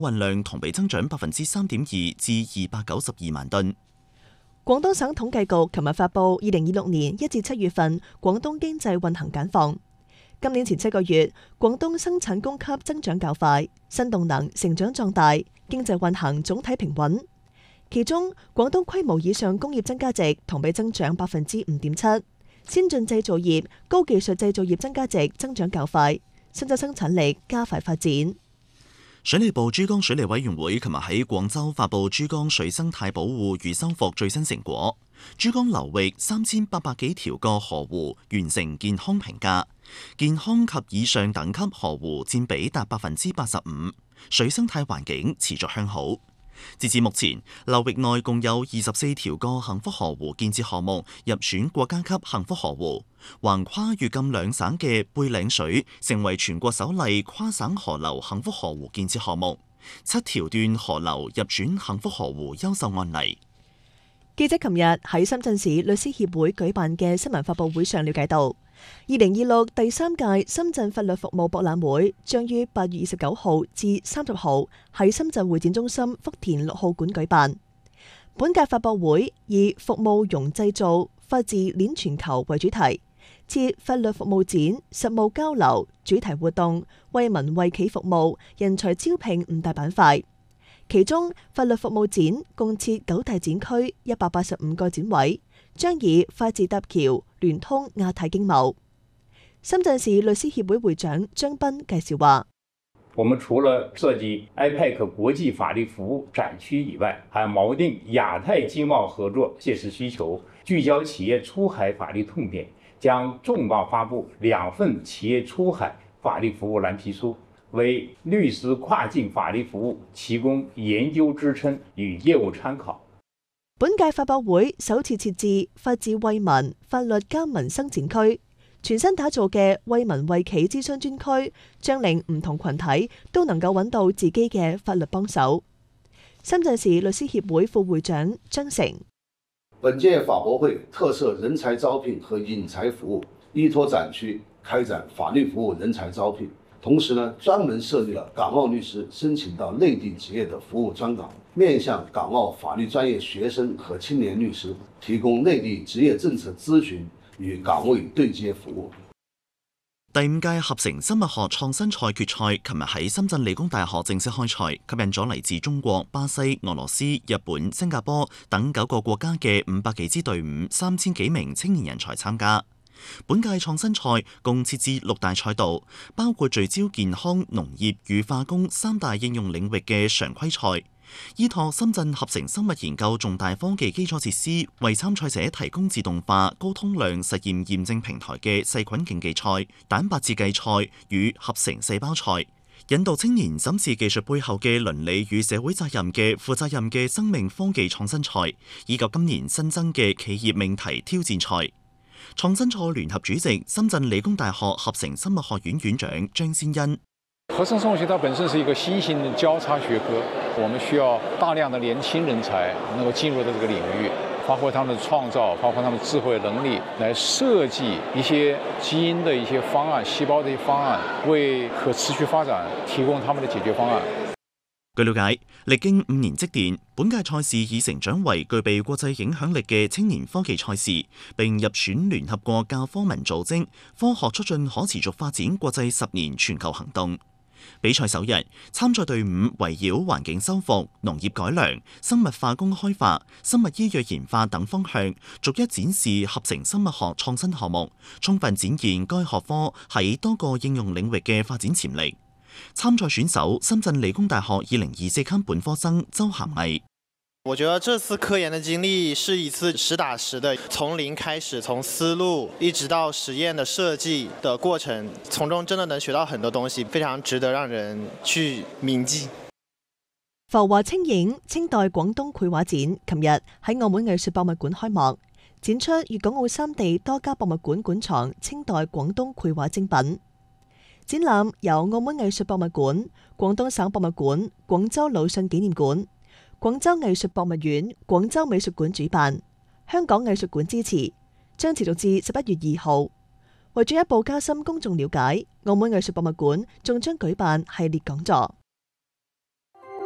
運量同比增長3.2%至292萬噸。 廣東省統計局琴日發布2026年1至7月份廣東經濟運行簡況。今年前7個月，廣東生產供給增長較快，新動能成長壯大，經濟運行總體平穩。其中，廣東規模以上工業增加值同比增長5.7%，先進製造業、高技術製造業增加值增長較快，新增生產力加快發展。 水利部珠江水利委員會琴日喺廣州發布珠江水生態保護與修復最新成果，珠江流域3800幾條個河湖完成健康評價，健康及以上等級河湖佔比達85%，水生態環境持續向好。截至目前，流域內共有24條個幸福河湖建設項目入選國家級幸福河湖，橫跨粵贛兩省嘅貝嶺水成為全國首例跨省河流幸福河湖建設項目，7條段河流入選幸福河湖優秀案例。 記者琴日喺深圳市律師協會舉辦嘅新聞發佈會上了解到，2026第3屆深圳法律服務博覽會將於8月29號至30號喺深圳會展中心福田6號館舉辦。本屆發佈會以服務融製造、法治鏈全球為主題，設法律服務展、實務交流、主題活動、為民為企服務、人才招聘5大板塊。其中，法律服務展共設9大展區，185個展位，將以法治搭橋，聯通亞太經貿。深圳市律師協會會長張斌介紹話： 我們除了設計 IPEC 國際法律服務展區以外，還錨定亞太經貿合作切實需求，聚焦企業出海法律痛點，將重磅發布2份企業出海法律服務藍皮書，為律師跨境法律服務提供研究支撐與業務參考。 本屆發佈會首次設置法治為民、法律加民生展區，全新打造嘅為民為企諮詢專區，將令唔同群體都能夠揾到自己嘅法律幫手。深圳市律師協會副會長張成： 本屆法博會特設人才招聘和引才服務，依託展區開展法律服務人才招聘。同時呢，專門設立了港澳律師申請到內地職業的服務專崗，面向港澳法律專業學生和青年律師，提供內地職業政策諮詢與崗位對接服務。 第5屆合成生物學創新賽決賽琴日喺深圳理工大學正式開賽，吸引咗嚟自中國、巴西、俄羅斯、日本、新加坡等9個國家嘅500幾支隊伍，3000幾名青年人才參加。本屆創新賽共設置6大賽道，包括聚焦健康、農業與化工3大應用領域嘅常規賽，依託深圳合成生物研究重大科技基礎設施，為參賽者提供自動化高通量實驗驗證平台嘅細菌競技賽、蛋白質計賽與合成細胞賽，引導青年審視技術背後嘅倫理與社會責任嘅負責任嘅生命科技創新賽，以及今年新增嘅企業命題挑戰賽。創新賽聯合主席、深圳理工大學合成生物學院院長張先恩： 合成生物學它本身是一個新型的交叉學科，我們需要大量的年輕人才能夠進入到這個領域，發揮他們的創造，發揮他們智慧能力，來設計一些基因的一些方案、細胞的一些方案，為可持續發展提供他們的解決方案。 據了解，歷經5年積澱，本屆賽事已成長為具備國際影響力嘅青年科技賽事，並入選聯合國教科文組織科學促進可持續發展國際10年全球行動。比賽首日，參賽隊伍圍繞環境修復、農業改良、生物化工開發、生物醫藥研發等方向，逐一展示合成生物學創新項目，充分展現該學科喺多個應用領域嘅發展潛力。參賽選手深圳理工大學2024科本科生周涵毅： 我覺得這次科研的經歷是一次實打實的，從零開始，從思路一直到實驗的設計的過程，從中真的能學到很多東西，非常值得讓人去銘記。 浮華青影清代廣東繪畫展琴日喺澳門藝術博物館開幕，展出粵港澳3地多家博物館館藏清代廣東繪畫精品。展覽由澳門藝術博物館、廣東省博物館、廣州魯迅紀念館、廣州藝術博物院、廣州美術館主辦，香港藝術館支持，將持續至11月2號。為進一步加深公眾了解，澳門藝術博物館仲將舉辦系列講座。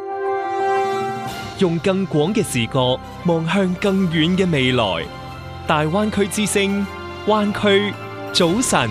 用更廣嘅視角望向更遠嘅未來。大灣區之聲，灣區早晨。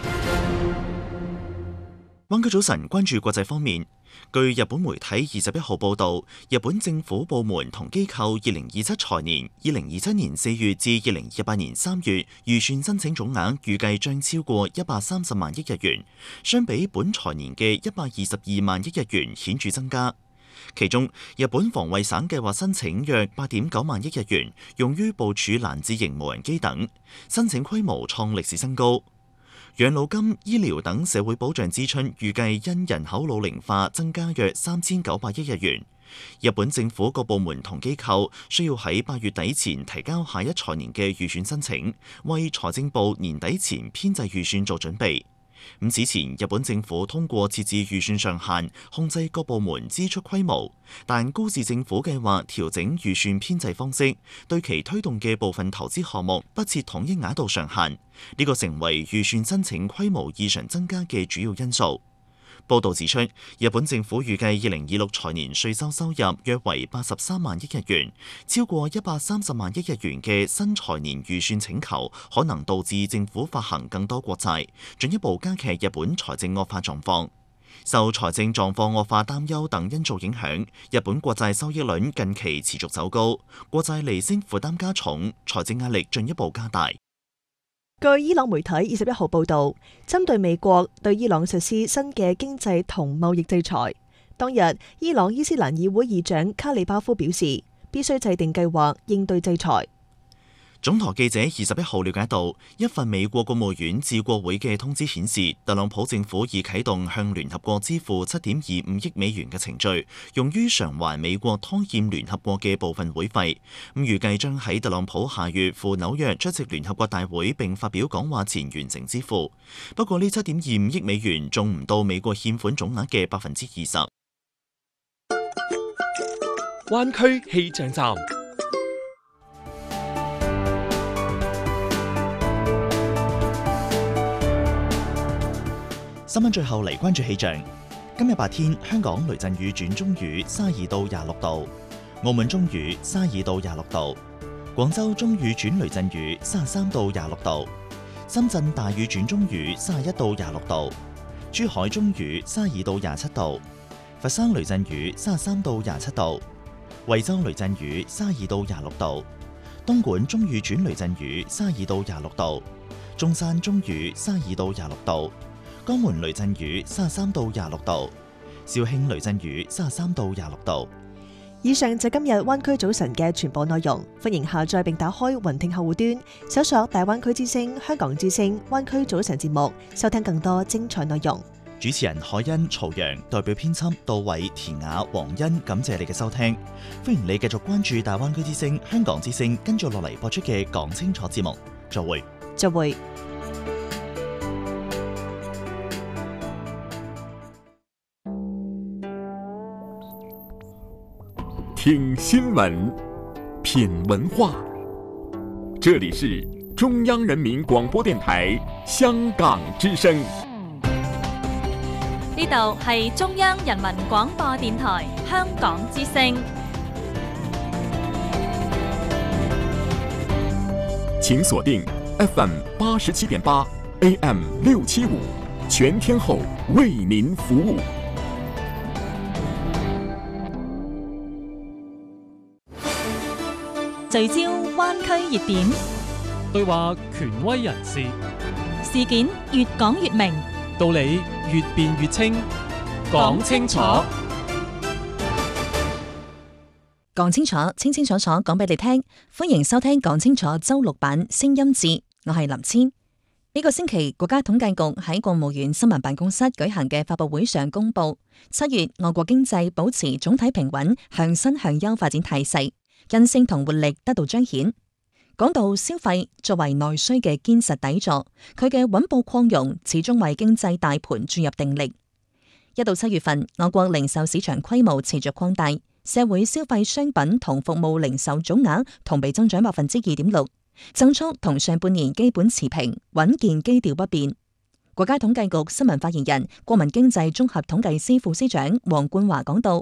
灣區早晨關注國際方面。據日本媒體21號報導，日本政府部門同機構2027財年2027年4月至2028年3月預算申請總額預計將超過130萬億日元，相比本財年嘅122萬億日元顯著增加。其中，日本防衛省計劃申請約8.9萬億日元，用於部署攔截型無人機等，申請規模創歷史新高。養老金、醫療等社會保障支出預計因人口老齡化增加約3900億日元。日本政府各部門同機構需要喺8月底前提交下一財年嘅預算申請，為財政部年底前編制預算做準備。此前日本政府通過設置預算上限，控制各部門支出規模，但高市政府計劃調整預算編制方式，對其推動嘅部分投資項目不設統一額度上限，呢個成為預算申請規模異常增加嘅主要因素。報導指出，日本政府預計2026財年稅收入約為83萬億日元，超過130萬億日元嘅新財年預算請求，可能導致政府發行更多國債，進一步加劇日本財政惡化狀況。受財政狀況惡化擔憂等因素影響，日本國債收益率近期持續走高，國債利息負擔加重，財政壓力進一步加大。 據伊朗媒體21號報導，針對美國對伊朗實施新嘅經濟同貿易制裁，當日伊朗伊斯蘭議會議長卡里巴夫表示，必須制定計劃應對制裁。 總台記者21號了解到，一份美國國務院致國會嘅通知顯示，特朗普政府已啟動向聯合國支付7.25億美元嘅程序，用於償還美國拖欠聯合國嘅部分會費。預計將喺特朗普下月赴紐約出席聯合國大會並發表講話前完成支付。不過呢7.25億美元仲唔到美國欠款總額嘅20%。 灣區氣象站。 新聞最後嚟關注氣象。今日白天，香港雷陣雨轉中雨，32到26度；澳門中雨32到26度；廣州中雨轉雷陣雨33到26度；深圳大雨轉中雨31到26度；珠海中雨32到27度；佛山雷陣雨33到27度；惠州雷陣雨32到26度；東莞中雨轉雷陣雨32到26度；中山中雨32到26度。江門雷陣雨33到26度，肇慶雷陣雨33到26度。 以上就今日灣區早晨嘅全部內容，歡迎下載並打開雲聽客戶端，搜索大灣區之聲、香港之聲、灣區早晨節目，收聽更多精彩內容。 主持人海欣、曹陽，代表編輯杜偉、田雅、黃欣，感謝你嘅收聽。歡迎你繼續關注大灣區之聲、香港之聲，跟住落嚟播出嘅講清楚節目。再會。 再會。 听新闻，品文化。这里是中央人民广播电台香港之声。 呢度係中央人民廣播電台香港之聲。 請鎖定 FM 87.8 AM 675，全天候為您服務。 聚焦灣區熱點， 對話權威人士， 事件越講越明， 道理越辯越清，講清楚， 講清楚，清清楚楚講俾你聽。歡迎收聽講清楚周六版聲音節，我係林千。呢個星期國家統計局喺國務院新聞辦公室舉行嘅發佈會上公布，7月我國經濟保持總體平穩向新向優發展態勢，韌性同活力得到彰顯。講到消費作為內需嘅堅實底座，佢嘅穩步擴容始終為經濟大盤注入定力。1到7月份，我國零售市場規模持續擴大，社會消費商品同服務零售總額同比增長2.6%，增速同上半年基本持平，穩健基調不變。國家統計局新聞發言人、國民經濟綜合統計司副司長黃冠華講到，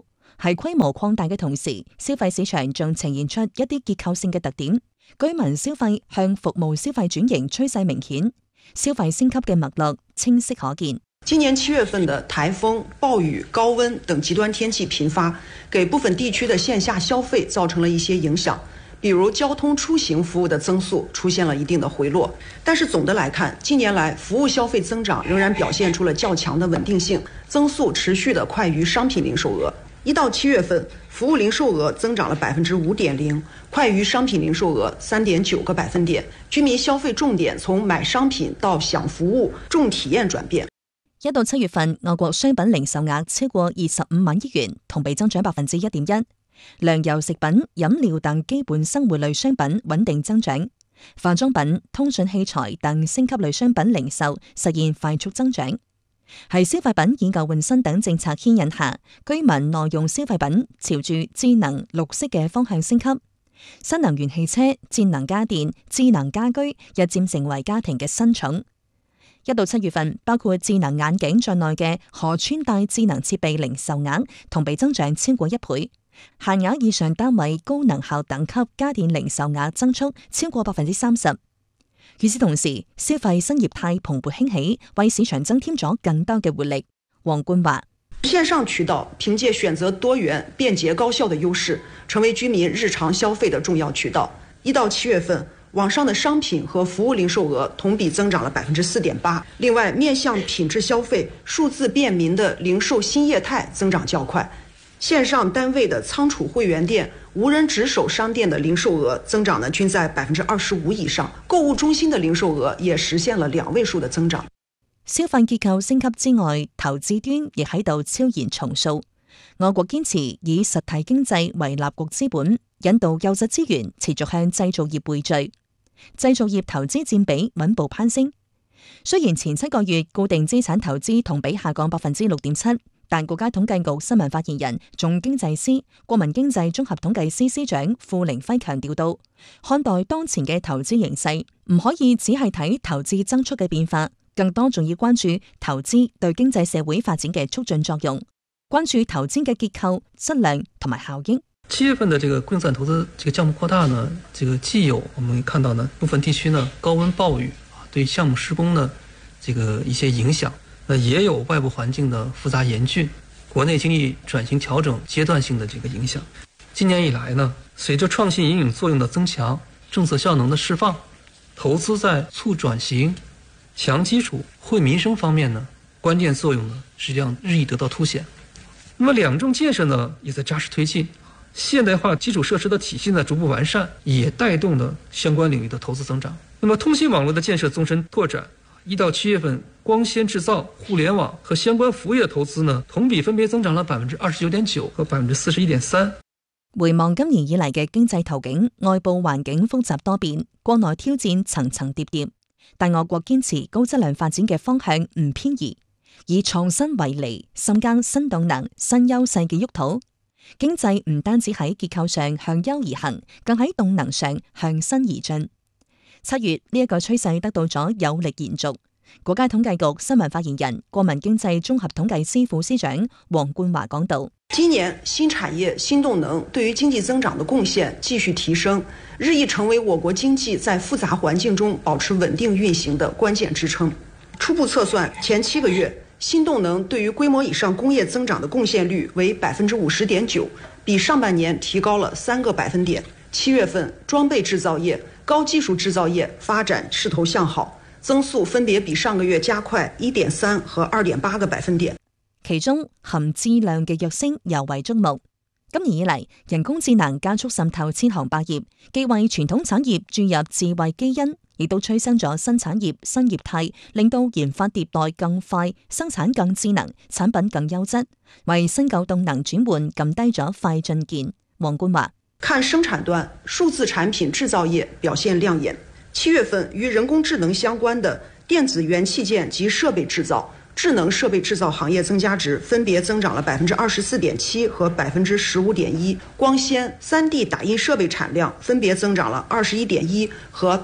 喺規模擴大嘅同時，消費市場仲呈現出一啲結構性嘅特點，居民消費向服務消費轉型趨勢明顯，消費升級嘅脈絡清晰可見。 今年7月份的台風、暴雨、高温等極端天氣頻發，給部分地區的線下消費造成了一些影響，比如交通出行服務的增速出現了一定的回落。但是總的來看，近年來服務消費增長仍然表現出了較強的穩定性，增速持續的快於商品零售額。1到7月份，服務零售額增長了5.0%，快於商品零售額3.9個百分點。居民消費重點從買商品到享服務、重體驗轉變。 1到7月份，我國商品零售額超過25萬億元，同比增長1.1%。糧油、食品、飲料等基本生活類商品穩定增長，化妝品、通訊器材等升級類商品零售實現快速增長。喺消費品以舊換新等政策牽引下，居民耐用消費品朝住智能、綠色嘅方向升級，新能源汽車、節能家電、智能家居日漸成為家庭嘅新寵。1到7月份，包括智能眼鏡在內嘅可穿戴智能設備零售額同比增長超過1倍，限額以上單位高能效等級家電零售額增速超過30%。與此同時，消費新業態蓬勃興起，為市場增添咗更多嘅活力。王冠話： 線上渠道憑借選擇多元、便捷高效的優勢，成為居民日常消費的重要渠道。1到7月份，網上的商品和服務零售額同比增長了4.8%。另外，面向品質消費、數字便民的零售新業態增長較快。線上單位的倉儲會員店、無人值守商店的零售額增長呢，均在25%以上。購物中心的零售額也實現了2位數的增長。 消費結構升級之外，投資端亦喺度悄然重塑。我國堅持以實體經濟為立國之本，引導優質資源持續向製造業匯聚，製造業投資佔比穩步攀升。雖然前7個月固定資產投資同比下降6.7%，但國家統計局新聞發言人、總經濟司、國民經濟綜合統計司司長傅凌輝強調到，看待當前嘅投資形勢，唔可以只係睇投資增速嘅變化，更多仲要關注投資對經濟社會發展嘅促進作用，關注投資嘅結構、質量同埋效益。 7月份的這個固定資產投資這個項目擴大呢，這個既有我們看到呢部分地區呢高溫暴雨對項目施工呢這個一些影響，也有外部環境的複雜嚴峻，國內經濟轉型調整階段性的這個影響。今年以來呢，隨着創新引領作用的增強，政策效能的釋放，投資在促轉型、強基礎、惠民生方面呢，關鍵作用呢實際上日益得到凸顯。那麼兩證建設呢也在扎實推進，現代化基礎設施的體系呢逐步完善，也帶動了相關領域的投資增長。那麼通信網絡的建設縱深拓展，1到7月份光纖製造、互聯網和相關服務業的投資呢，同比分別增長了29.9%和41.3%。 回望今年以嚟嘅經濟途徑，外部環境複雜多變，國內挑戰層層疊疊，但我國堅持高質量發展嘅方向唔偏移，以創新為釐，深耕新動能、新優勢嘅沃土。經濟唔單止喺結構上向優而行，更喺動能上向新而進。7月呢一個趨勢得到咗有力延續。國家統計局新聞發言人、國民經濟綜合統計司副司長王冠華講道： 今年新產業、新動能對於經濟增長的貢獻繼續提升，日益成為我國經濟在複雜環境中保持穩定運行的關鍵支撐。初步測算，前7個月新動能對於規模以上工業增長的貢獻率為50.9%，比上半年提高了3個百分點。7月份裝備製造業、高技術製造業發展勢頭向好，增速分別比上個月加快1.3和2.8個百分點。 其中含質量嘅躍升尤為矚目。今年以嚟，人工智能加速滲透千行百業，既為傳統產業注入智慧基因，亦都催生咗新產業、新業態，令到研發迭代更快，生產更智能，產品更優質，為新舊動能轉換撳低咗快進鍵。王冠華： 看生產端，數字產品製造業表現亮眼。7月份與人工智能相關的電子元器件及設備製造、智能設備製造行業增加值分別增長了24.7%和15.1%，光纖、3D 打印設備產量分別增長了21.1%和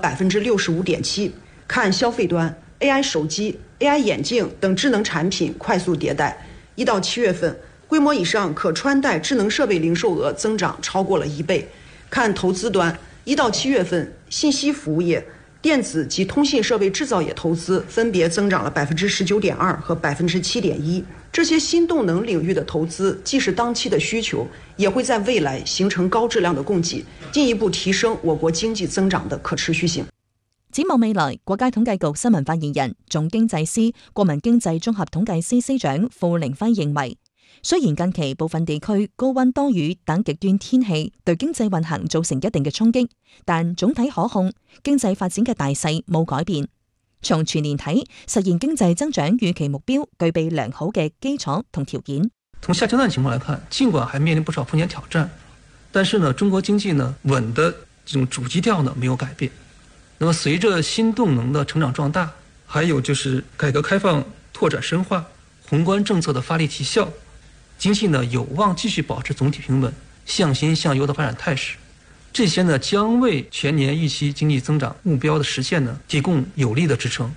65.7%。看消費端 ，AI 手機、AI 眼鏡等智能產品快速迭代。1到7月份， 规模以上可穿戴智能设备零售额增长超过了1倍。看投资端，1到7月份，信息服务业、电子及通信设备制造业投资分别增长了19.2%和7.1%。这些新动能领域的投資，既是當期的需求，也會在未來形成高質量的供給，進一步提升我國經濟增長的可持續性。 展望未來，國家統計局新聞發言人、總經濟師、國民經濟綜合統計司司長傅凌輝認為，雖然近期部分地區高溫多雨等極端天氣對經濟運行造成一定嘅衝擊，但總體可控，經濟發展嘅大勢冇改變。從全年睇，實現經濟增長預期目標具備良好嘅基礎同條件。 從下階段情況來看，儘管還面臨不少風險挑戰，但是呢，中國經濟呢穩的這種主基調呢沒有改變。那麼隨着新動能的成長壯大，還有就是改革開放拓展深化、宏觀政策的發力提效，經濟呢有望繼續保持總體平穩、向新向優的發展態勢。這些呢將為全年預期經濟增長目標的實現呢提供有力的支撐。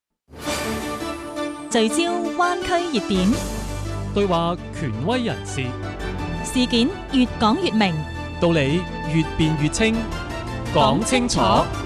聚焦灣區熱點， 對話權威人士， 事件越講越明， 道理越辯越清，講清楚，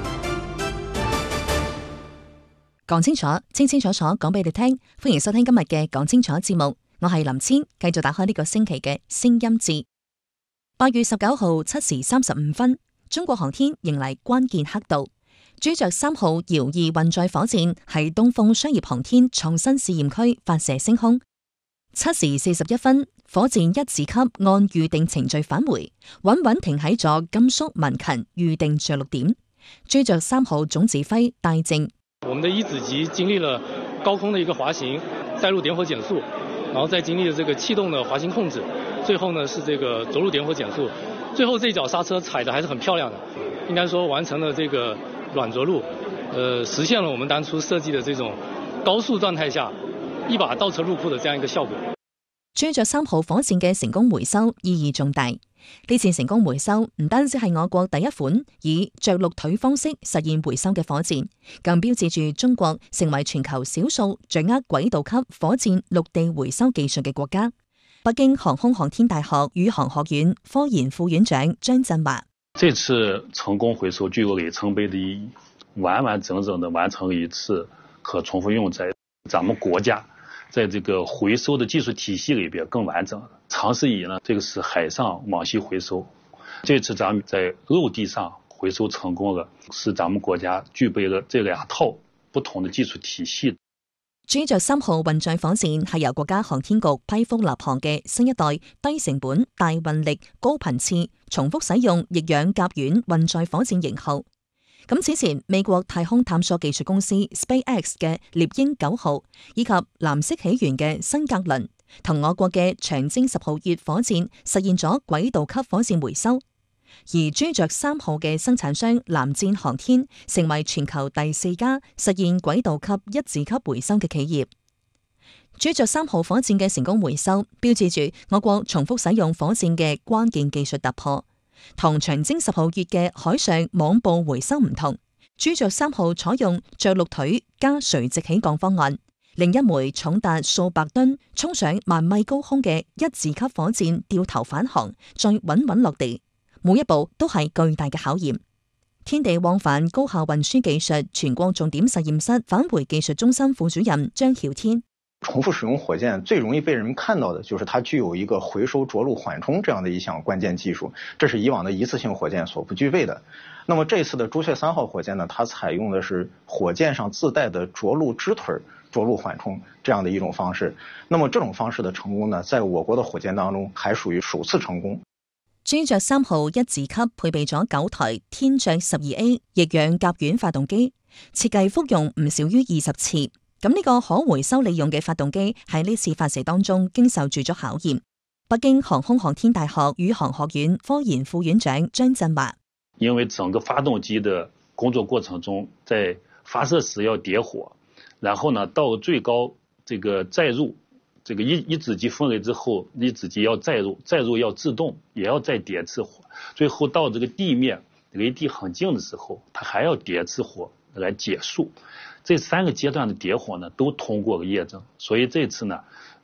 講清楚，清清楚楚講俾你聽。歡迎收聽今日嘅講清楚節目，我係林千，繼續打開呢個星期嘅聲音節。8月19號7時35分，中國航天迎嚟關鍵刻度。朱雀3號遙2運載火箭喺東風商業航天創新試驗區發射升空。7時41分，火箭1字級按預定程序返回，穩穩停喺咗甘肅民勤預定着陸點。朱雀3號總指揮戴正， 我們的1子級經歷了高空的一個滑行，帶入點火減速，然後再經歷了這個氣動的滑行控制，最後呢是這個着陸點火減速，最後這一腳剎車踩得還是很漂亮的，應該說完成了這個軟着陸，實現了我們當初設計的這種高速狀態下一把倒車入庫的這樣一個效果。 朱雀3號火箭嘅成功回收意義重大，呢次成功回收唔單止係我國第一款以着陸腿方式實現回收嘅火箭，更標誌住中國成為全球少數掌握軌道級火箭陸地回收技術嘅國家。北京航空航天大學宇航學院科研副院長張振華， 這次成功回收具有里程碑的意義，完完整整的完成一次可重複用在咱們國家在這個回收的技術體系裏邊更完整。長時以呢，這個是海上網繫回收，這次咱們在陸地上回收成功了，是咱們國家具備了這兩套不同的技術體系。 朱雀3號運載火箭係由國家航天局批復立項嘅新一代低成本、大運力、高頻次、重複使用液氧甲烷運載火箭型號。咁此前美國太空探索技術公司 SpaceX 嘅獵鷹9號以及藍色起源嘅新格倫，同我國嘅長征10號月火箭實現咗軌道級火箭回收。而朱雀3號嘅生產商藍箭航天成為全球第4家實現軌道級1字級回收嘅企業。朱雀3號火箭嘅成功回收，標誌住我國重複使用火箭嘅關鍵技術突破。同長征10號月嘅海上網步回收唔同，朱雀3號採用着陸腿加垂直起降方案，另一枚重達數百噸、衝上萬米高空嘅1字級火箭掉頭返航，再穩穩落地，每一步都係巨大嘅考驗。天地往返高效運輸技術全國重點實驗室返回技術中心副主任張曉天， 重複使用火箭最容易被人們看到的就是它具有一個回收着陸緩衝這樣的一項關鍵技術，這是以往的一次性火箭所不具備的。那麼這次的朱雀3號火箭呢，它採用的是火箭上自帶的着陸支腿着陸緩衝這樣的一種方式。那麼這種方式的成功呢，在我國的火箭當中還屬於首次成功。 朱雀3號1字級配備咗9台天爵 12A 液氧甲烷發動機，設計復用唔少於20次。咁呢個可回收利用嘅發動機喺呢次發射當中經受住咗考驗。北京航空航天大學宇航學院科研副院長張振華， 因為整個發動機的工作過程中，在發射時要點火，然後呢到最高這個載入，這個一子級分類之後，一子級要載入，載入要自動，也要再點一次火，最後到這個地面離地很近的時候，它還要點一次火來結束。這3個階段的點火呢，都通過了驗證，所以這次呢，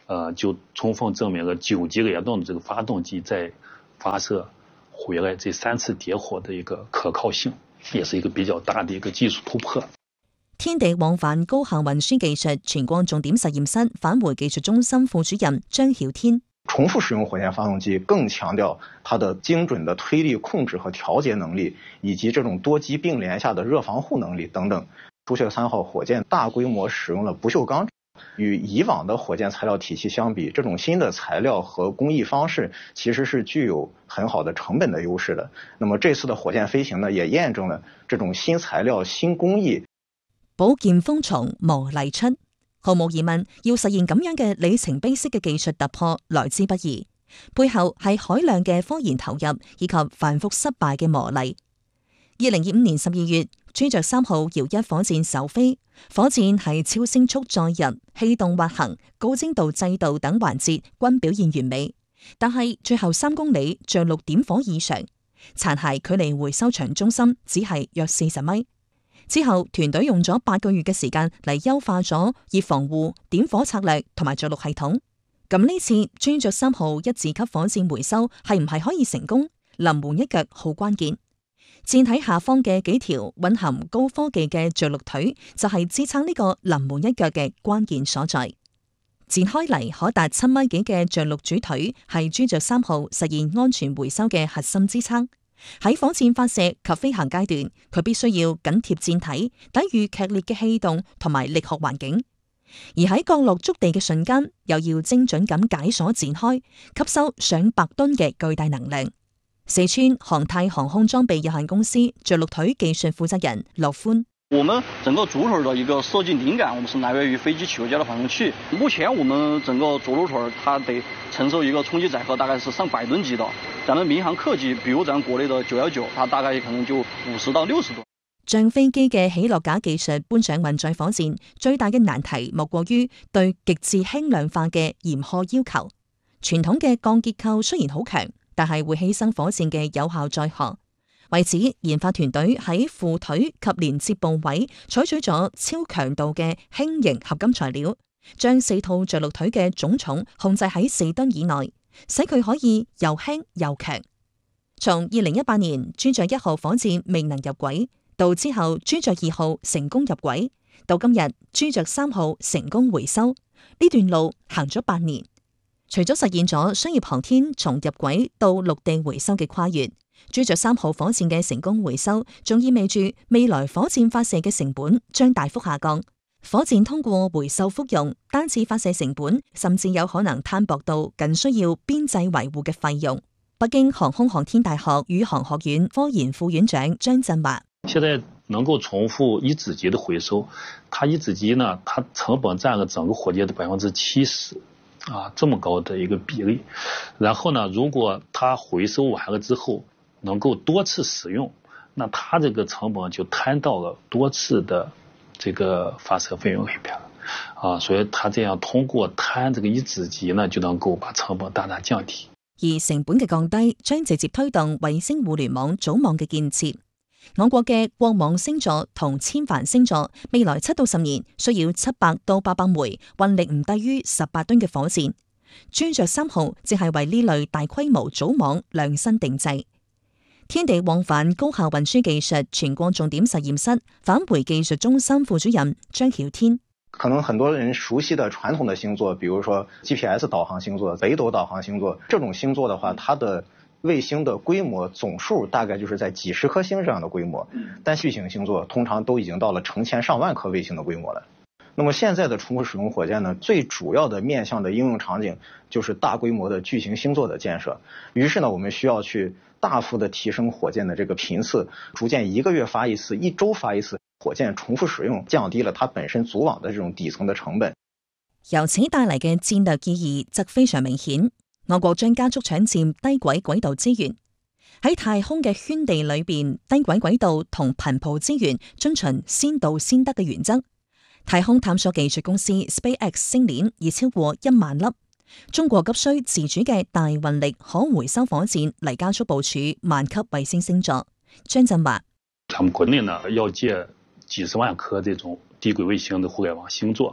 就充分证明了9级联动的这个发动機再發射回來這3次點火的一個可靠性，也是一個比較大的一個技術突破。 天地往返高效運輸技術全國重點實驗室返回技術中心副主任張曉天。 重複使用火箭發動機更強調它的精準的推力控制和調節能力，以及這種多機並聯下的熱防護能力等等。朱雀3號火箭大規模使用了不鏽鋼，與以往的火箭材料體系相比，這種新的材料和工藝方式其實是具有很好的成本的優勢的。那麼這次的火箭飛行呢，也驗證了這種新材料、新工藝。 寶劍鋒從磨礪出，毫無疑問，要實現咁樣嘅里程碑式嘅技術突破來之不易，背後係海量嘅科研投入以及反覆失敗嘅磨礪。2025年12月，朱雀3號遙1火箭首飛，火箭係超聲速載入、氣動滑行、高精度制導等環節均表現完美，但係最後3公里着陸點火異常，殘骸距離回收場中心只係約40米。之後，團隊用咗8個月嘅時間嚟優化咗熱防護、點火策略同埋着陸系統。咁呢次朱雀3號1字級火箭回收係唔係可以成功？臨門一腳好關鍵。箭體下方嘅幾條蘊含高科技嘅着陸腿，就係支撐呢個臨門一腳嘅關鍵所在。展開嚟可達7米幾嘅着陸主腿，係朱雀3號實現安全回收嘅核心支撐。喺火箭發射及飛行階段，佢必須要緊貼箭體，抵禦劇烈嘅氣動同埋力學環境；而喺降落觸地嘅瞬間，又要精準咁解鎖展開，吸收上百噸嘅巨大能量。四川航太航空裝備有限公司着陸腿技術負責人樂歡。 我們整個主腿的一個設計靈感，我們是來源於飛機起油架的緩衝器。目前我們整個着陸腿，它得承受一個衝擊載荷大概是上百噸級的。咱們民航客機，比如咱國內的919，它大概可能就50到60噸。 將飛機嘅起落架技術搬上運載火箭，最大嘅難題莫過於對極致輕量化嘅嚴苛要求。傳統嘅鋼結構雖然好強，但係會犧牲火箭嘅有效載荷。為此，研發團隊喺副腿及連接部位採取咗超強度嘅輕型合金材料，將4套着陸腿嘅總重控制喺4噸以內，使佢可以又輕又強。從2018年朱雀1號火箭未能入軌，到之後朱雀2號成功入軌，到今日朱雀3號成功回收，呢段路行咗8年。除咗實現咗商業航天從入軌到陸地回收嘅跨越，朱雀3號火箭嘅成功回收，仲意味住未來火箭發射嘅成本將大幅下降。火箭通過回收復用，單次發射成本甚至有可能攤薄到僅需要邊際維護嘅費用。北京航空航天大學宇航學院科研副院長張振華： 現在能夠重複一子級的回收，它一子級呢，它成本佔了整個火箭的70%。這麼高的一個比例，然後呢，如果它回收完了之後能夠多次使用，那它這個成本就攤到了多次的這個發射費用裏邊了，所以它這樣通過攤這個一子級呢，就能夠把成本大大降低。 而成本嘅降低，將直接推動衛星互聯網組網嘅建設。我國嘅國網星座同千帆星座未來7到10年需要700到800枚運力唔低於18噸嘅火箭。朱雀3號正係為呢類大規模組網量身定製。天地往返高效運輸技術全國重點實驗室返回技術中心副主任張曉天： 可能很多人熟悉的傳統的星座，比如說 GPS 導航星座、北斗導航星座，這種星座的話，它的衛星的規模總數大概就是在幾十顆星這樣的規模，但巨型星座通常都已經到了成千上萬顆衛星的規模了。那麼現在的重複使用火箭呢，最主要的面向的應用場景就是大規模的巨型星座的建設。於是呢，我們需要去大幅的提升火箭的這個頻次，逐漸1個月發一次，1週發一次，火箭重複使用，降低了它本身組網的這種底層的成本。 由此帶嚟嘅戰略意義則非常明顯。我國將加速搶佔低軌軌道資源，喺太空嘅圈地裏邊，低軌軌道同頻譜資源遵循先到先得嘅原則。太空探索技術公司 SpaceX 星鏈已超過1萬粒，中國急需自主嘅大運力可回收火箭嚟加速部署萬級衛星星座。張振華： 咱們國內呢要建幾十萬顆這種低軌衛星的互聯網星座。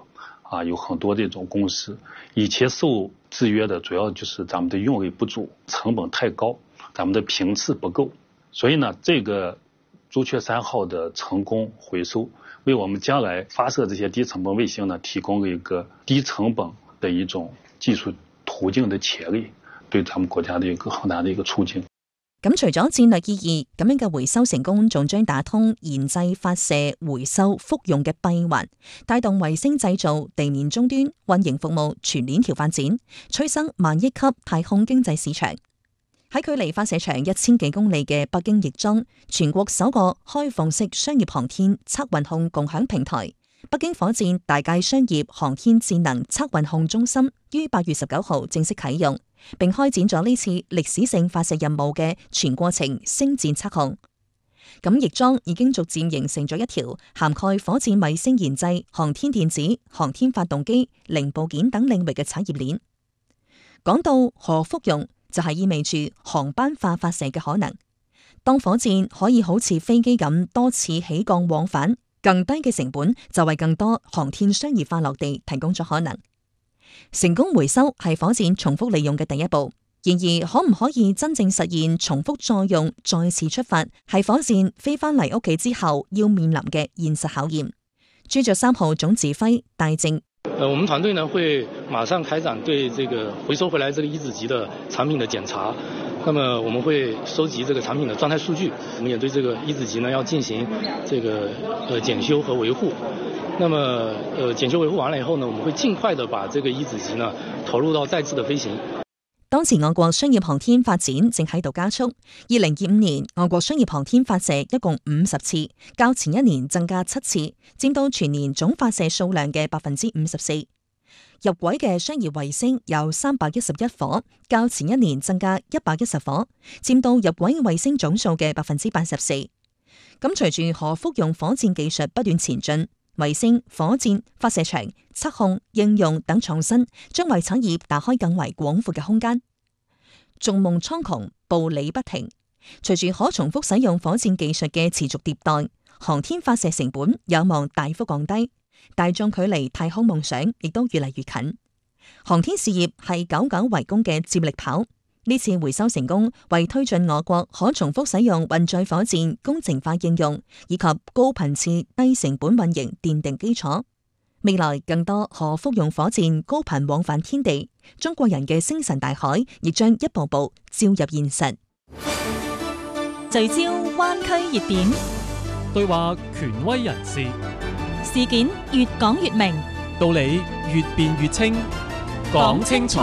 有很多这种公司，以前受制约的主要就是咱们的运维不足，成本太高，咱们的频次不够。所以呢，这个朱雀3号的成功回收，为我们将来发射这些低成本卫星呢，提供了一個低成本的一種技術途徑的潛力，對咱們國家的一個很大的一個促進。 咁除咗戰略意義，咁樣嘅回收成功仲將打通研製、發射、回收、復用嘅閉環，帶動衛星製造、地面終端、運營服務全鏈條發展，催生萬億級太空經濟市場。喺距離發射場1000幾公里嘅北京亦莊，全國首個開放式商業航天測運控共享平台——北京火箭大界商業航天智能測運控中心於8月19號正式啟用，並開展咗呢次歷史性發射任務嘅全過程星戰測控。咁亦莊已經逐漸形成咗一條涵蓋火箭衛星研製、航天電子、航天發動機、零部件等領域嘅產業鏈。講到可復用，就係意味住航班化發射嘅可能。當火箭可以好似飛機咁多次起降往返，更低嘅成本就為更多航天商業化落地提供咗可能。成功回收係火箭重複利用嘅第一步，然而可唔可以真正實現重複再用、再次出發，係火箭飛返嚟屋企之後要面臨嘅現實考驗。朱雀3號總指揮戴正。 我們團隊呢會馬上開展對這個回收回來這個一子級的產品的檢查，那麼我們會收集這個產品的狀態數據，我們也對這個一子級呢要進行這個檢修和維護。那麼檢修維護完了以後呢，我們會盡快的把這個一子級呢投入到再次的飛行。 當時我國商業航天發展正喺度加速。2025年，我國商業航天發射一共50次，較前一年增加7次，佔到全年總發射數量嘅54%。入軌嘅商業衛星有311顆，較前一年增加110顆，佔到入軌衛星總數嘅84%。咁隨住可復用火箭技術不斷前進，衛星、火箭、發射場、測控、應用等創新將為產業打開更為廣闊嘅空間。眾夢蒼穹，步履不停。隨住可重複使用火箭技術嘅持續迭代，航天發射成本有望大幅降低，大眾距離太空夢想亦都越嚟越近。航天事業係久久為功嘅接力跑。呢次回收成功，為推進我國可重複使用運載火箭工程化應用以及高頻次低成本運營奠定基礎。未來更多可復用火箭高頻往返天地，中國人嘅星辰大海亦將一步步照入現實。 聚焦灣區熱點， 對話權威人士， 事件越講越明， 道理越辯越清，講清楚。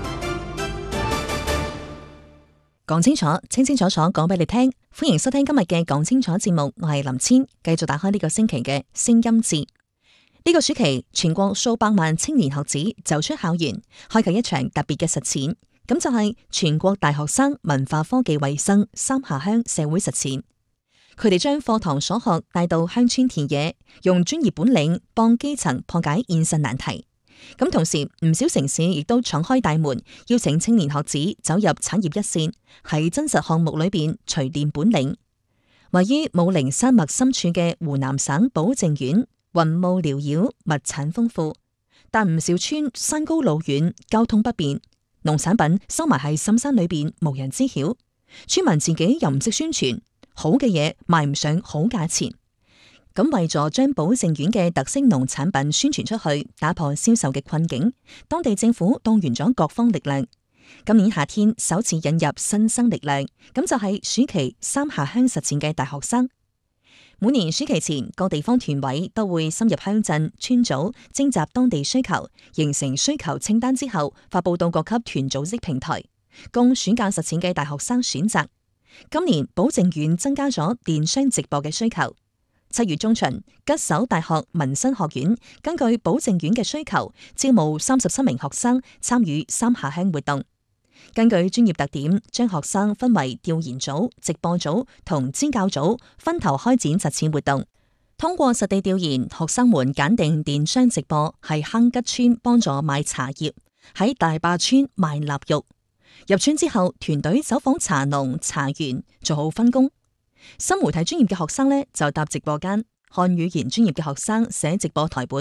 講清楚，清清楚楚講俾你聽。歡迎收聽今日嘅講清楚節目，我係林千，繼續打開呢個星期嘅聲音節。呢個暑期，全國數百萬青年學子走出校園，開啟一場特別嘅實踐，咁就係全國大學生文化科技衛生三下鄉社會實踐。佢哋將課堂所學帶到鄉村田野，用專業本領幫基層破解現實難題。咁同時，唔少城市亦都敞開大門，邀請青年學子走入產業一線，喺真實項目裏邊錘煉本領。位於武陵山脈深處嘅湖南省保證縣，雲霧繚繞，物產豐富，但唔少村山高路遠，交通不便，農產品收埋喺深山裏邊，無人知曉。村民自己又唔識宣傳，好嘅嘢賣唔上好價錢。咁為咗將保證縣嘅特色農產品宣傳出去，打破銷售嘅困境，當地政府動員咗各方力量。今年夏天首次引入新生力量，咁就係暑期三下鄉實踐嘅大學生。每年暑期前，各地方團委都會深入鄉鎮村組，徵集當地需求，形成需求清單之後，發佈到各級團組織平台，供暑假實踐嘅大學生選擇。今年保證縣增加咗電商直播嘅需求。7月中旬，吉首大學民生學院根據保證縣嘅需求，招募37名學生參與三下鄉活動。根據專業特點，將學生分為調研組、直播組同支教組，分頭開展實踐活動。通過實地調研，學生們揀定電商直播係坑吉村幫助賣茶葉，喺大壩村賣臘肉。入村之後，團隊走訪茶農、茶園，做好分工。新媒體專業嘅學生呢，就搭直播間，漢語言專業嘅學生寫直播台本。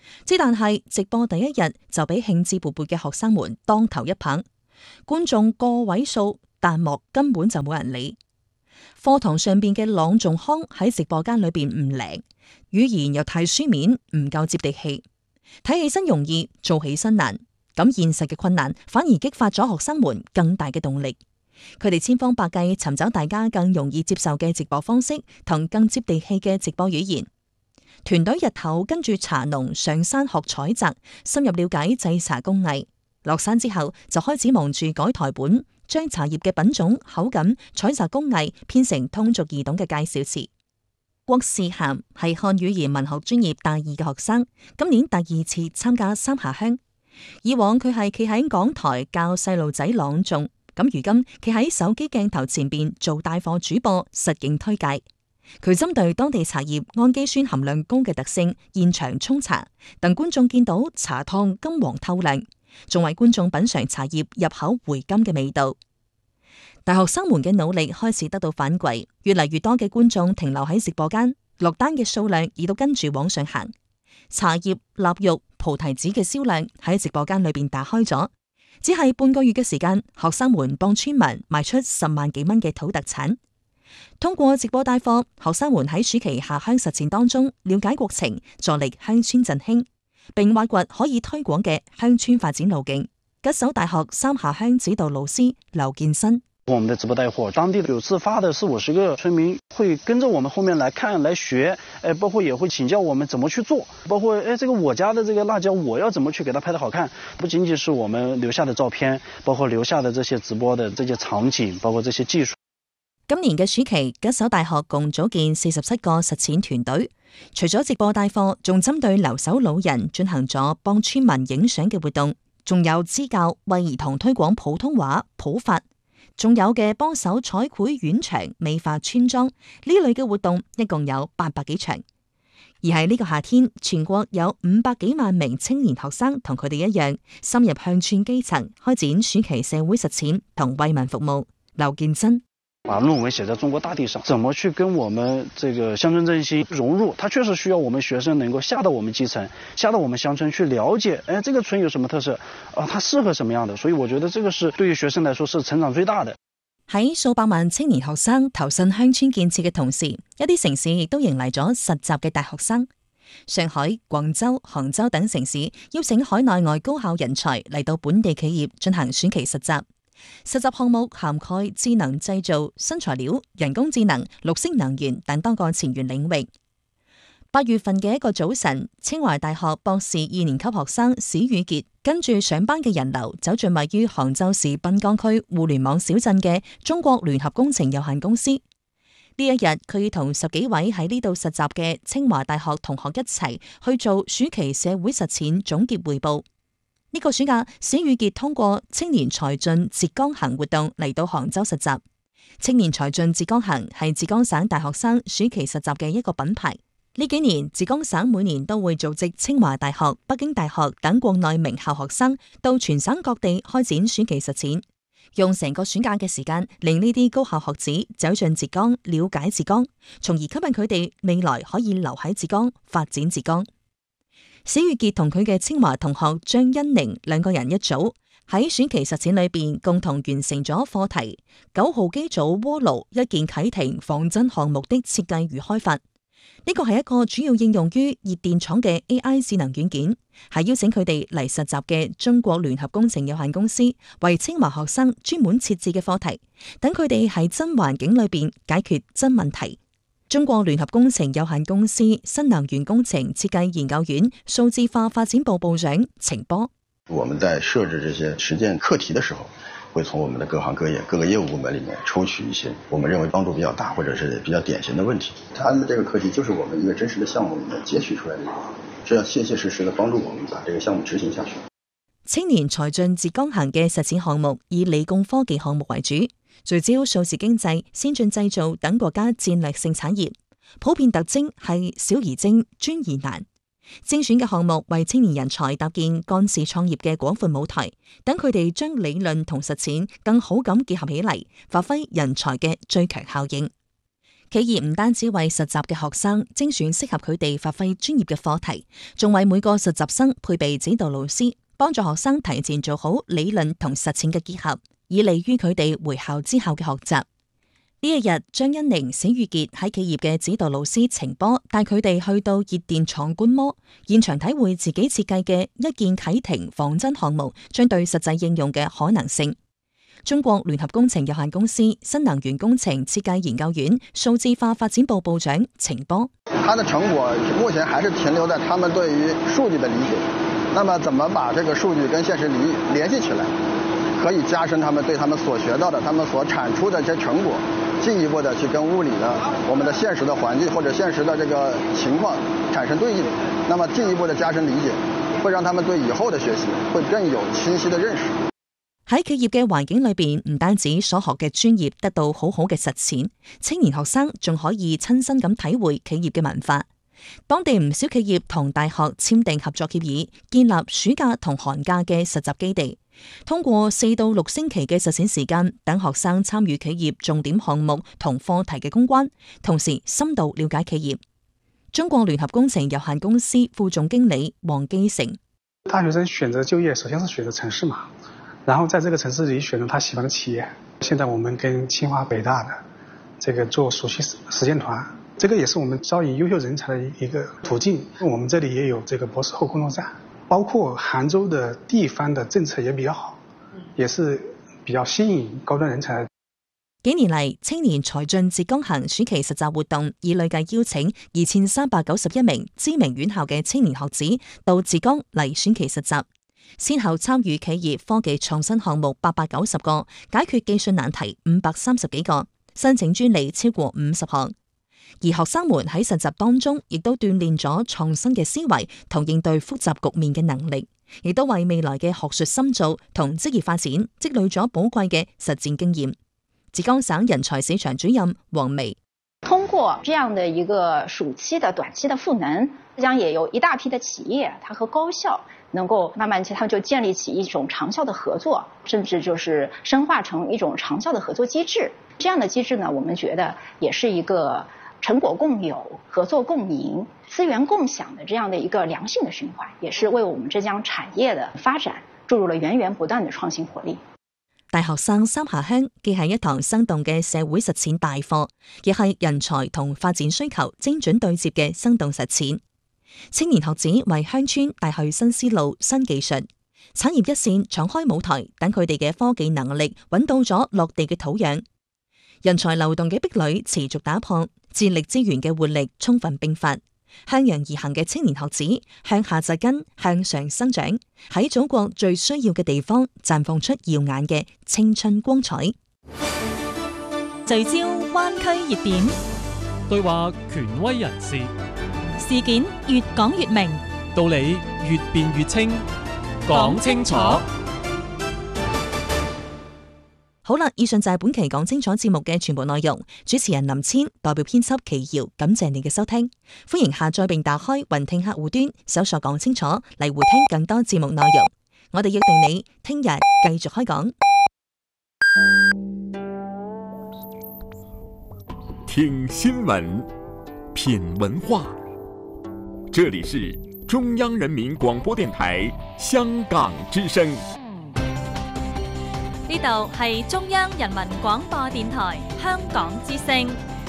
之但係直播第一日就俾興致勃勃嘅學生們當頭一棒，觀眾個位數，彈幕根本就冇人理。課堂上邊嘅朗誦腔喺直播間裏邊唔靈，語言又太書面，唔夠接地氣，睇起身容易，做起身難。咁現實嘅困難反而激發咗學生們更大嘅動力。佢哋千方百計尋找大家更容易接受嘅直播方式同更接地氣嘅直播語言。團隊日頭跟住茶農上山學採摘，深入了解製茶工藝。落山之後就開始忙住改台本，將茶葉嘅品種、口感、採摘工藝編成通俗易懂嘅介紹詞。郭士涵係漢語言文學專業大二嘅學生，今年第2次參加三下鄉。以往佢係企喺講台教細路仔朗誦，咁如今企喺手機鏡頭前邊做帶貨主播，實景推介。佢針對當地茶葉氨基酸含量高嘅特性，現場沖茶，等觀眾見到茶湯金黃透亮，仲為觀眾品嘗茶葉入口回甘嘅味道。大學生們嘅努力開始得到反饋，越嚟越多嘅觀眾停留喺直播間，落單嘅數量亦都跟住往上行。茶葉、臘肉、菩提子嘅銷量喺直播間裏邊打開咗，只係半個月嘅時間，學生們幫村民賣出10萬幾蚊嘅土特產。通過直播帶貨，學生們喺暑期下鄉實踐當中了解國情，助力鄉村振興，並挖掘可以推廣嘅鄉村發展路徑。吉首大學三下鄉指導老師劉建新： 我們的直播帶貨，當地有次發的40-50個村民會跟着我們後面來看來學，包括也會請教我們怎麼去做，包括這個我家的這個辣椒我要怎麼去給它拍得好看，不僅僅是我們留下的照片，包括留下的這些直播的這些場景，包括這些技術。 今年嘅暑期，吉首大學共組建47個實踐團隊，除咗直播帶貨，仲針對留守老人進行咗幫村民影相嘅活動，仲有支教為兒童推廣普通話普法，仲有嘅幫手彩繪院牆、美化村莊呢類嘅活動，一共有800幾場。而喺呢個夏天，全國有500幾萬名青年學生同佢哋一樣，深入鄉村基層，開展暑期社會實踐同為民服務。劉建新： 把論文寫在中國大地上，怎麼去跟我們這個鄉村振興融入？它確實需要我們學生能夠下到我們基層，下到我們鄉村去了解，這個村有什麼特色，它適合什麼樣的？所以我覺得這個是對於學生來說是成長最大的。 喺數百萬青年學生投身鄉村建設嘅同時，一啲城市亦都迎嚟咗實習嘅大學生。上海、廣州、杭州等城市邀請海內外高校人才嚟到本地企業進行暑期實習。實習項目涵蓋智能製造、新材料、人工智能、綠色能源等多個前沿領域。8月份嘅一個早晨，清華大學博士2年級學生史宇傑跟住上班嘅人流走進位於杭州市濱江區互聯網小鎮嘅中國聯合工程有限公司。呢一日，佢要同10幾位喺呢度實習嘅清華大學同學一齊去做暑期社會實踐總結匯報。呢個暑假，史宇傑通過青年才俊浙江行活動嚟到杭州實習。青年才俊浙江行係浙江省大學生暑期實習嘅一個品牌。呢幾年，浙江省每年都會組織清華大學、北京大學等國內名校學生到全省各地開展暑期實踐，用成個暑假嘅時間，令呢啲高校學子走進浙江，了解浙江，從而吸引佢哋未來可以留喺浙江發展浙江。史宇傑同佢嘅清華同學張欣寧兩個人一組，喺暑期實踐裏邊共同完成咗課題9號機組鍋爐一鍵啟停仿真項目的設計與開發。呢個係一個主要應用於熱電廠嘅 AI 智能軟件，係邀請佢哋嚟實習嘅中國聯合工程有限公司為清華學生專門設置嘅課題，等佢哋喺真環境裏邊解決真問題。中國聯合工程有限公司新能源工程設計研究院數字化發展部部長程波： 我們在設置這些實踐課題的時候，會從我們的各行各業各個業務部門裏面抽取一些我們認為幫助比較大或者是比較典型的問題。他的這個課題就是我們一個真實的項目裏面截取出來的，這樣切切實實的幫助我們把這個項目執行下去。 青年才俊浙江行嘅實踐項目以理工科技項目為主，聚焦數字經濟、先進製造等國家戰略性產業，普遍特徵係小而精、專而難。精選嘅項目為青年人才搭建幹事創業嘅廣闊舞台，等佢哋將理論同實踐更好咁結合起嚟，發揮人才嘅最強效應。 企業唔單止為實習嘅學生精選適合佢哋發揮專業嘅課題，仲為每個實習生配備指導老師，幫助學生提前做好理論同實踐嘅結合，以利於佢哋回校之後嘅學習。呢一日，張欣寧、史玉傑喺企業嘅指導老師程波帶佢哋去到熱電廠觀摩，現場體會自己設計嘅一鍵啟停仿真項目將對實際應用嘅可能性。中國聯合工程有限公司新能源工程設計研究院數字化發展部部長程波， 他的成果目前還是停留在他們對於數據的理解，那麼怎麼把這個數據跟現實聯繫起來，可以加深他們對他們所學到的、他們所產出的一些成果，進一步的去跟物理的、我們的現實的環境或者現實的這個情況產生對應，那麼進一步的加深理解，會讓他們對以後的學習會更有清晰的認識。 喺企業嘅環境裏邊，唔單止所學嘅專業得到好好嘅實踐，青年學生仲可以親身咁體會企業嘅文化。當地唔少企業同大學簽訂合作協議，建立暑假同寒假嘅實習基地，通過4到6星期嘅實踐時間，等學生參與企業重點項目同課題嘅攻關，同時深度了解企業。中國聯合工程有限公司副總經理黃基成， 大學生選擇就業，首先是選擇城市嘛，然後在這個城市裏選擇他喜歡的企業。現在我們跟清華北大的這個做暑期實踐團，這個也是我們招引優秀人才的一個途徑。我們這裏也有這個博士後工作站，包括杭州的地方的政策也比較好，也是比較吸引高端人才。 幾年嚟，青年才俊浙江行暑期實習活動已累計邀請2391名知名院校嘅青年學子到浙江嚟暑期實習，先後參與企業科技創新項目890個，解決技術難題530幾個，申請專利超過50項。而學生們喺實習當中，亦都鍛煉咗創新嘅思維同應對複雜局面嘅能力，亦都為未來嘅學術深造同職業發展積累咗寶貴嘅實戰經驗。浙江省人才市場主任黃薇， 通過這樣的一個暑期的短期的賦能，浙江也有一大批的企業，它和高校能夠慢慢他們就建立起一種長效的合作，甚至就是深化成一種長效的合作機制。這樣的機制呢，我們覺得也是一個成果共有、合作共贏、資源共享的這樣的一個良性的循環，也是為我們浙江產業的發展注入了源源不斷的創新活力。 大學生三下鄉既係一堂生動嘅社會實踐大課，亦係人才同發展需求精準對接嘅生動實踐。青年學子為鄉村帶去新思路、新技術，產業一線敞開舞台，等佢哋嘅科技能力揾到咗落地嘅土壤。人才流動嘅壁壘持續打破，智力資源嘅活力充分迸發。向陽而行嘅青年學子向下扎根，向上生長，喺祖國最需要嘅地方綻放出耀眼嘅青春光彩。 聚焦灣區熱點， 對話權威人士， 事件越講越明， 道理越辯越清，講清楚。 好啦，以上就係本期講清楚節目嘅全部內容。主持人林千代表編輯祁瑤，感謝你嘅收聽。歡迎下載並打開雲聽客戶端，搜索講清楚嚟回聽更多節目內容。我哋約定你聽日繼續開講。 聽新聞，品文化，這裡是中央人民廣播電台香港之聲。 呢度係中央人民廣播電台香港之聲。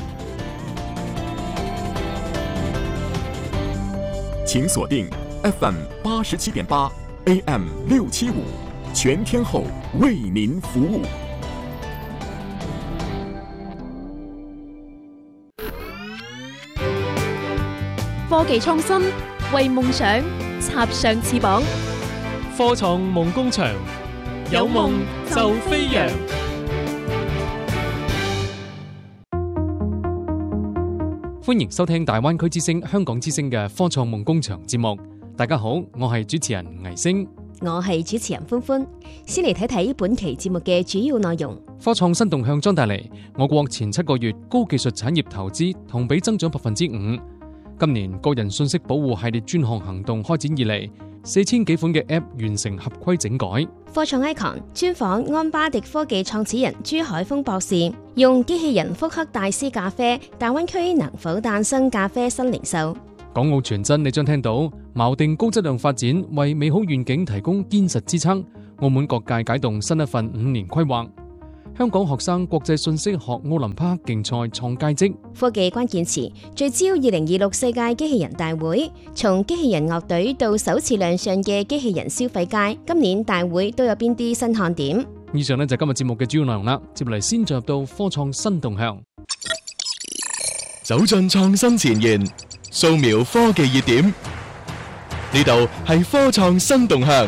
請鎖定 FM 87.8 AM 675，全天候為您服務。 科技創新，為夢想插上翅膀。 科創夢工場，有夢就飛揚。歡迎收聽大灣區之聲、香港之聲嘅科創夢工場節目。大家好，我係主持人倪星， 我係主持人歡歡。先嚟睇睇本期節目嘅主要內容。 科創新動向將帶嚟我國前7個月高技術產業投資同比增長5%。今年個人信息保護系列專項行動開展以嚟， 4000幾款嘅 App 完成合規整改。 科創 Icon 專訪安巴迪科技創始人朱海峰博士，用機器人複刻大師咖啡，大灣區能否誕生咖啡新零售？ 港澳傳真，你將聽到錨定高質量發展，為美好願景提供堅實支撐。澳門各界解動新一份5年規劃。香港學生國際信息學奧林匹克競賽創佳績。 科技關鍵詞聚焦2026世界機器人大會，從機器人樂隊到首次亮相嘅機器人消費街，今年大會都有邊啲新看點？ 以上呢就係今日節目嘅主要內容啦。接嚟先進入到科創新動向， 走進創新前沿，掃描科技熱點。呢度係科創新動向。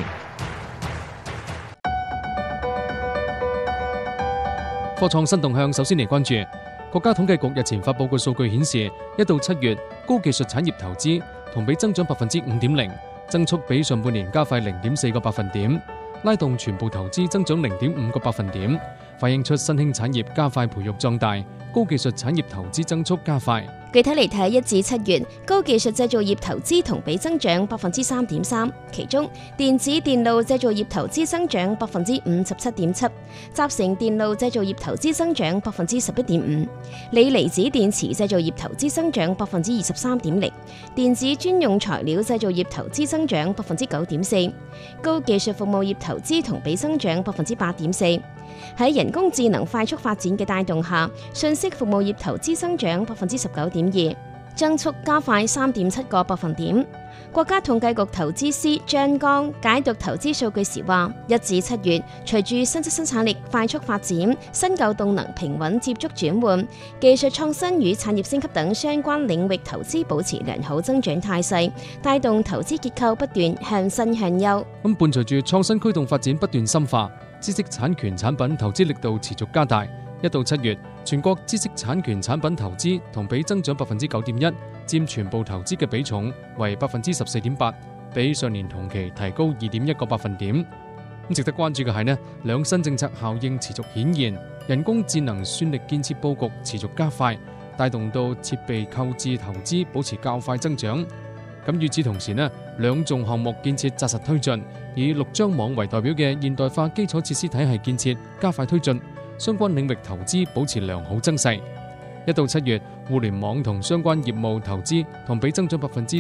科創新動向，首先嚟關注國家統計局日前發佈嘅數據顯示，1到7月高技術產業投資同比增長 5.0%， 增速比上半年加快 0.4個百分點，拉動全部投資增長 0.5個百分點，反映出新興產業加快培育壯大，高技術產業投資增速加快。 具體嚟睇，1至7月高技術製造業投資同比增長 3.3%， 其中電子電路製造業投資增長 57.7%， 集成電路製造業投資增長 11.5%， 鋰離子電池製造業投資增長 23.0%， 電子專用材料製造業投資增長 9.4%， 高技術服務業投資同比增長 8.4%。喺人工智能快速發展嘅帶動下，信息服務業投資增長 19.2%， 增速加快 3.7個百分點。國家統計局投資司張剛解讀投資數據時話，1至7月隨住新質生產力快速發展，新舊動能平穩接觸轉換，技術創新與產業升級等相關領域投資保持良好增長態勢，帶動投資結構不斷向新向優。 咁伴隨住創新驅動發展不斷深化，知識產權產品投資力度持續加大。1到7月，全國知識產權產品投資同比增長 9.1%， 佔全部投資嘅比重為 14.8%， 比上年同期提高 2.1個百分點。咁值得關注嘅係呢，兩新政策效應持續顯現，人工智能算力建設佈局持續加快，帶動到設備購置投資保持較快增長。咁與此同時呢，兩重項目建設紮實推進，以陸張網為代表嘅現代化基礎設施體系建設加快推進，相關領域投資保持良好增勢。1到7月，互聯網同相關業務投資同比增長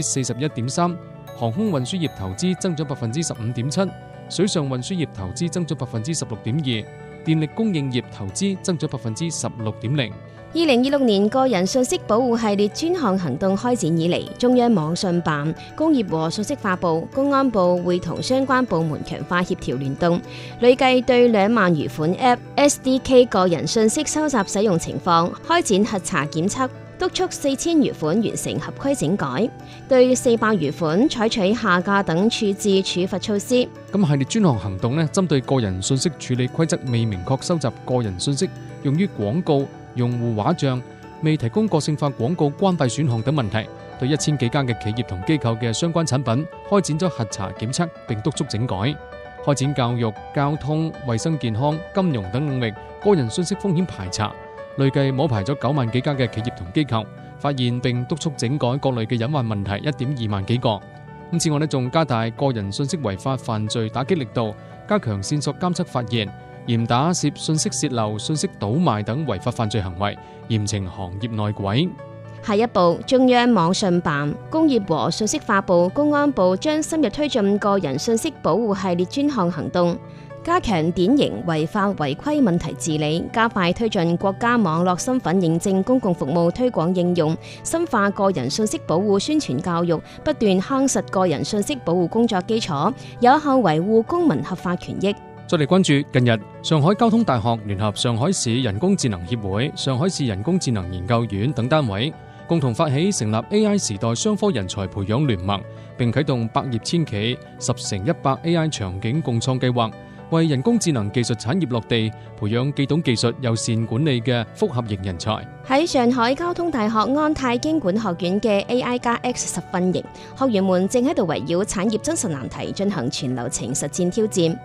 41.3%， 航空運輸業投資增長 15.7%， 水上運輸業投資增長 16.2%， 電力供應業投資增長 16.0%。 2026年個人信息保護系列專項行動開展以嚟，中央網信辦、工業和信息化部、公安部會同相關部門強化協調聯動，累計對2萬餘款 App、SDK 個人信息收集使用情況開展核查檢測，督促4000餘款完成合規整改，對400餘款採取下架等處置處罰措施。 咁系列專項行動呢，針對個人信息處理規則未明確收集個人信息用於廣告、用戶畫像、未提供個性化廣告關閉選項等問題，對1000幾間嘅企業同機構嘅相關產品開展咗核查檢測，並督促整改。開展教育、交通、衛生健康、金融等領域個人信息風險排查，累計摸排咗9萬幾間嘅企業同機構，發現並督促整改各類嘅隱患問題 1.2萬幾個。此外呢，仲加大個人信息違法犯罪打擊力度，加強線索監測發現，嚴打涉信息洩漏、信息倒賣等違法犯罪行為，嚴懲行業內鬼。 下一步，中央網信辦、工業和信息化部、公安部將深入推進個人信息保護系列專項行動，加強典型違法違規問題治理，加快推進國家網絡身份認證公共服務推廣應用，深化個人信息保護宣傳教育，不斷夯實個人信息保護工作基礎，有效維護公民合法權益。 再嚟關注近日，上海交通大學聯合上海市人工智能協會、上海市人工智能研究院等單位，共同發起成立 AI 時代雙科人才培養聯盟，並啟動百業千企10×100 AI 場景共創計劃，為人工智能技術產業落地，培養既懂技術又善管理嘅複合型人才。 喺上海交通大學安泰經管學院嘅 AI+X 實訓營，學員們正喺度圍繞產業真實難題進行全流程實戰挑戰。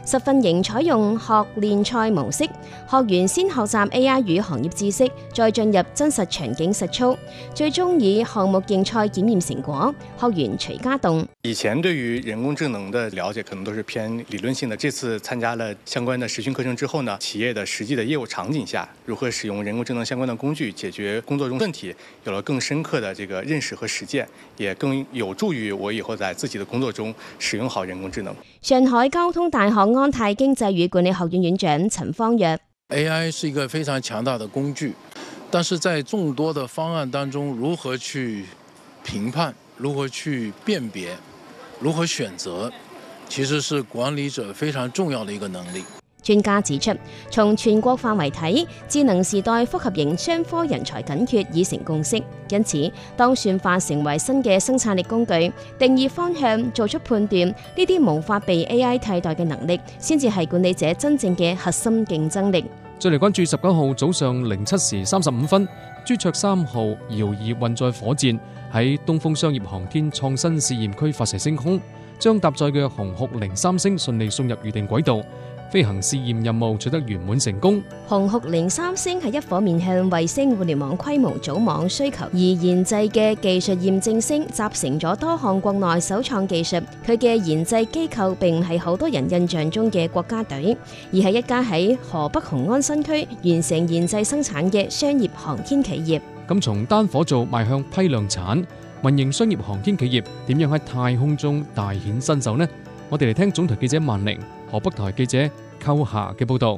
實訓營採用學練賽模式，學員先學習 AI 與行業知識，再進入真實場景實操，最終以項目競賽檢驗成果。學員徐家棟： 以前對於人工智能的了解可能都是偏理論性的，這次參加了相關的實訓課程之後呢，企業的實際的業務場景下，如何使用人工智能相關的工具解決工作中問題，有了更深刻的這個認識和實踐，也更有助於我以後在自己的工作中使用好人工智能。 上海交通大學安泰經濟與管理學院院長陳方若 ：AI 是一個非常強大的工具，但是在眾多的方案當中，如何去評判、如何去辨別、如何選擇，其實是管理者非常重要的一個能力。 專家指出，從全國範圍睇，智能時代複合型商科人才緊缺已成共識。因此，當算法成為新嘅生產力工具，定義方向、做出判斷，呢啲無法被 AI 替代嘅能力，先至係管理者真正嘅核心競爭力。 再嚟關注19號早上07時35分，朱雀3號遙2運載火箭喺東風商業航天創新試驗區發射升空，將搭載嘅鴻鵠0-3星順利送入預定軌道。飛行試驗任務取得圓滿成功。 鴻鵠0-3星係一顆面向衛星互聯網規模組網需求而研製嘅技術驗證星，集成咗多項國內首創技術。佢嘅研製機構並唔係好多人印象中嘅國家隊，而係一家喺河北雄安新區完成研製生產嘅商業航天企業。 咁從單火造邁向批量產，民營商業航天企業點樣喺太空中大顯身手呢？我哋嚟聽總台記者萬寧、河北台記者寇霞嘅報道。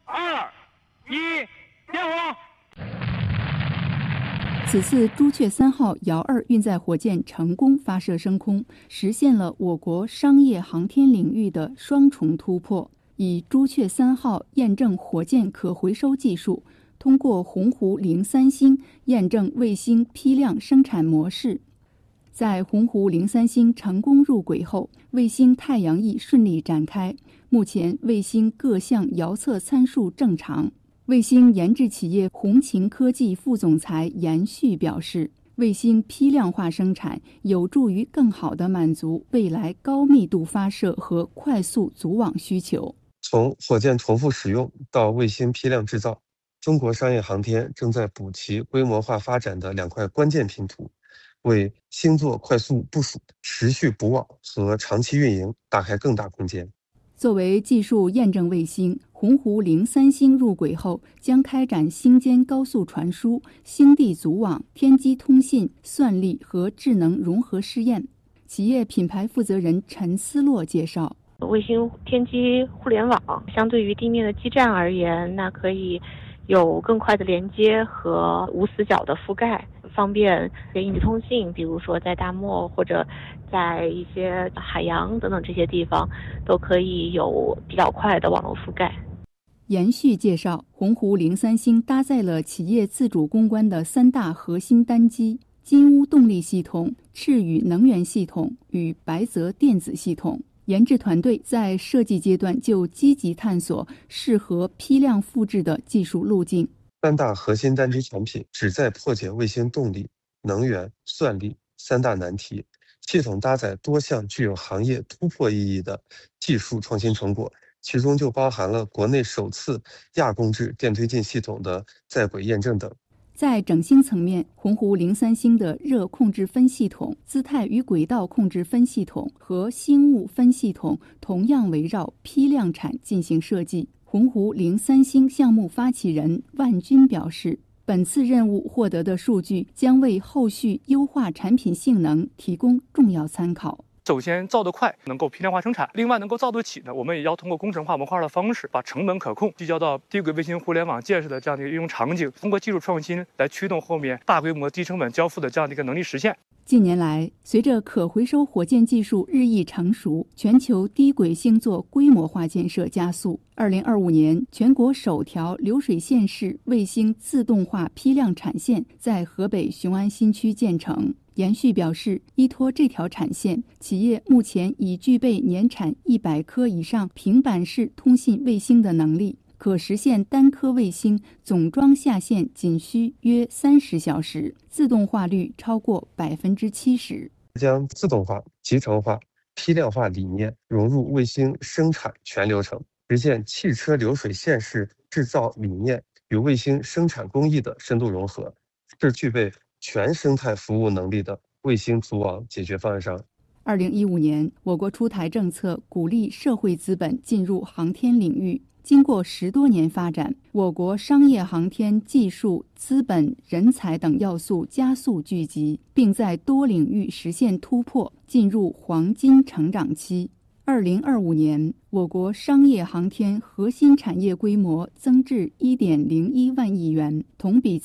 2、1，點火！ 此次朱雀3號遙2運載火箭成功發射升空，實現了我國商業航天領域的雙重突破。以朱雀3號驗證火箭可回收技術，通過鴻鵠0-3星驗證衛星批量生產模式。在鴻鵠0-3星成功入軌後，衛星太陽翼順利展開。目前衛星各項遙測參數正常。衛星研製企業鴻勤科技副總裁嚴旭表示，衛星批量化生產有助於更好地滿足未來高密度發射和快速組網需求。 從火箭重複使用到衛星批量製造，中國商業航天正在補齊規模化發展的兩塊關鍵拼圖，為星座快速部署、持續補網和長期運營打開更大空間。 作為技術驗證衛星，鴻鵠0-3星入軌後將開展星間高速傳輸、星地組網、天基通信、算力和智能融合試驗。企業品牌負責人陳思洛介紹， 衛星天基互聯網相對於地面的基站而言，那可以有更快的連接和無死角的覆蓋，方便應急通信，比如說在大漠或者在一些海洋等等這些地方，都可以有比較快的網絡覆蓋。 延續介紹，鴻鵠0-3星搭載了企業自主攻關的3大核心單機：金烏動力系統、赤羽能源系統與白澤電子系統。研製團隊在設計階段就積極探索適合批量複製的技術路徑。 3大核心單機產品旨在破解衛星動力、能源、算力3大難題，系統搭載多項具有行業突破意義的技術創新成果，其中就包含了國內首次亞共製電推進系統的在軌驗證等。 在整星層面，鴻鵠0-3星的熱控制分系統、姿態與軌道控制分系統和星霧分系統同樣圍繞批量產進行設計。鴻鵠0-3星項目發起人萬軍表示，本次任務獲得的數據將為後續優化產品性能提供重要參考。 首先造得快，能夠批量化生產；另外能夠造得起呢，我們也要通過工程化、模塊化的方式，把成本可控聚焦到低軌衛星互聯網建設的這樣的一個應用場景，通過技術創新來驅動後面大規模低成本交付的這樣的一個能力實現。 近年來，隨着可回收火箭技術日益成熟，全球低軌星座規模化建設加速。2025年，全國首條流水線式衛星自動化批量產線在河北雄安新區建成。延續表示，依託這條產線，企業目前已具備年產100顆以上平板式通信衛星的能力，可實現單顆衛星總裝下線僅需約30小時，自動化率超過70%。 將自動化、集成化、 批量化理念融入卫星生产全流程，实现汽车流水线式制造理念与卫星生产工艺的深度融合，是具备全生态服务能力的卫星组网解决方案商。 2015年，我国出台政策，鼓励社会资本进入航天领域。经过10多年发展，我国商业航天技术、资本、人才等要素加速聚集，并在多领域实现突破，进入黄金成长期。2025年，我国商业航天核心产业规模增至1.01万亿元，同比